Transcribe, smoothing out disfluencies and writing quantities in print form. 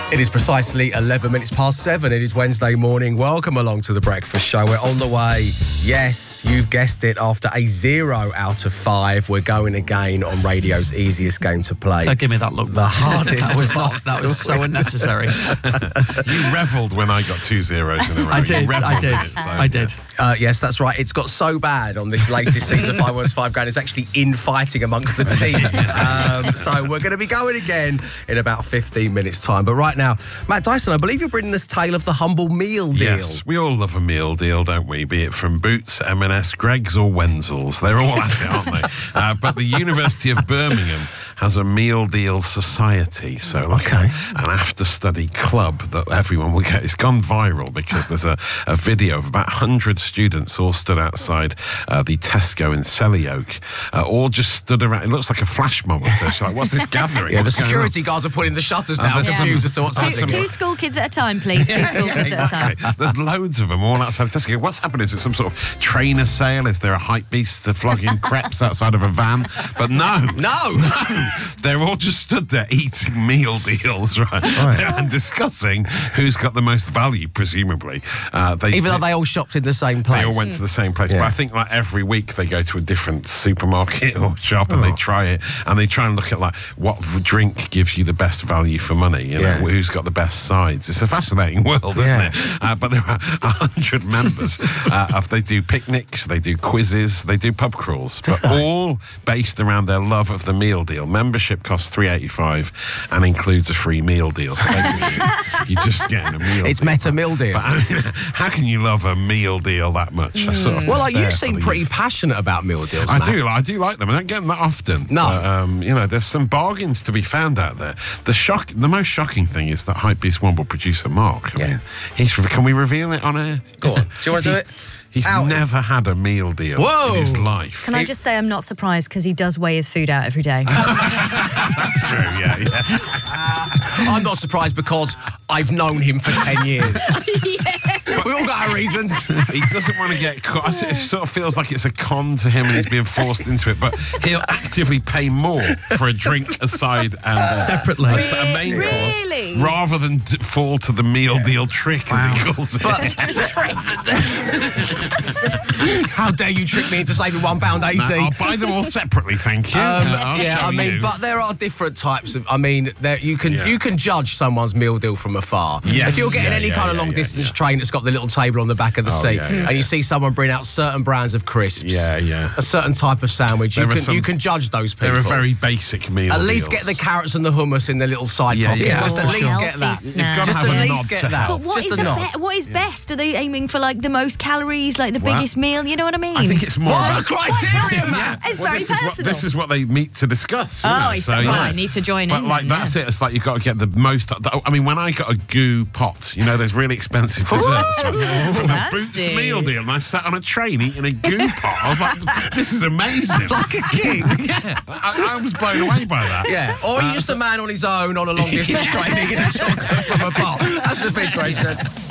It is precisely 11 minutes past 7. It is Wednesday morning. Welcome along to The Breakfast Show. We're on the way. Yes, you've guessed it. After a 0 out of 5, we're going again on radio's easiest game to play. Don't give me that look. The hardest. That was so unnecessary. You revelled when I got 2 zeros in a row. I did. Yes, that's right. It's got so bad on this latest season of 5 Words, 5 Grand. It's actually infighting amongst the team. So we're going to be going again in about 15 minutes' time. But right now, Matt Dyson, I believe you're bringing this tale of the humble meal deal. Yes, we all love a meal deal, don't we? Be it from Boots, M&S, Greggs or Wenzel's. They're all at it, aren't they? But the University of Birmingham has a meal deal society. So like an after-study club that everyone will get. It's gone viral because there's a video of about 100 students all stood outside the Tesco in Selly Oak, all just stood around. It looks like a flash mob of this. Like, what's this gathering? Yeah, the security guards are putting the shutters down, confused as to what's happening. Two school kids at a time, please. Two school kids at a time. There's loads of them all outside Tesco. What's happening? Is it some sort of trainer sale? Is there a hype beast flogging crepes outside of a van? But no. They're all just stood there eating meal deals, right? And discussing who's got the most value, presumably. Even though they all shopped in the same place. They all went to the same place. But I think like every week they go to a different supermarket or shop and they try it. And they try and look at like what drink gives you the best value for money. You know, who's got the best sides. It's a fascinating world, isn't it? But there are 100 members. They do picnics, they do quizzes, they do pub crawls. But all based around their love of the meal deal. Membership costs $3.85 and includes a free meal deal. So basically, you're just getting a meal. It's meta meal deal. But I mean, how can you love a meal deal that much? Well, you seem pretty passionate about meal deals, I Matt. do like them. I don't get them that often. No. But, there's some bargains to be found out there. The most shocking thing is that Hypebeast Womble producer Mark. I mean, can we reveal it on air? Go on. Do you want to do it? He's never had a meal deal in his life. Can I just say I'm not surprised because he does weigh his food out every day. That's true, yeah. I'm not surprised because I've known him for 10 years. We all got our reasons. He doesn't want to get caught. It sort of feels like it's a con to him and he's being forced into it, but he'll actively pay more for a drink aside and separately. A main course, rather than fall to the meal deal trick, as he calls it. How dare you trick me into saving £1.80? No, I'll buy them all separately, thank you. But there are different types of. You can judge someone's meal deal from afar. Yes. If you're getting any kind of long distance train that's got the little table on the back of the seat, and you see someone bring out certain brands of crisps, a certain type of sandwich, you can judge those people. They're a very basic meal. At least get the carrots and the hummus in the little side pocket. Just at least get that. Just at least get that. But what is best? Are they aiming for like the most calories, like the biggest meal? You know what I mean? I think it's more about the criteria, man. It's very personal. This is what they meet to discuss. I need to join in. But like that's it. It's like you've got to get the most. I mean, when I got a goo pot, those really expensive desserts from a Boots meal deal, and I sat on a train eating a goo pot. I was like, this is amazing. Like a king. I was blown away by that. Yeah. Or are you just a man on his own on a long distance train eating a chocolate from a pot? That's the big question.